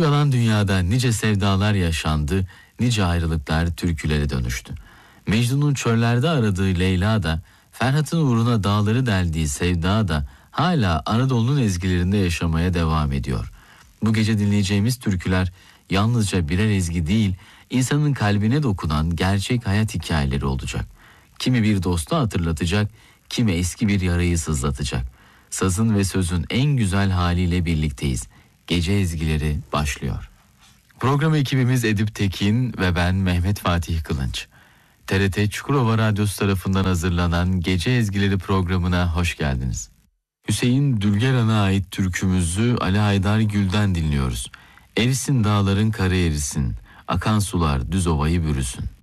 Şu yalan dünyada nice sevdalar yaşandı, nice ayrılıklar türkülere dönüştü. Mecnun'un çöllerde aradığı Leyla da, Ferhat'ın uğruna dağları deldiği Sevda da hala Anadolu'nun ezgilerinde yaşamaya devam ediyor. Bu gece dinleyeceğimiz türküler yalnızca birer ezgi değil, insanın kalbine dokunan gerçek hayat hikayeleri olacak. Kimi bir dostu hatırlatacak, kimi eski bir yarayı sızlatacak. Sazın ve sözün en güzel haliyle birlikteyiz. Gece ezgileri başlıyor. Program ekibimiz Edip Tekin ve ben Mehmet Fatih Kılınç. TRT Çukurova Radyosu tarafından hazırlanan Gece Ezgileri programına hoş geldiniz. Hüseyin Dülgeran'a ait türkümüzü Ali Haydar Gül'den dinliyoruz. Erisin dağların karı erisin, akan sular düz ovayı bürüsün.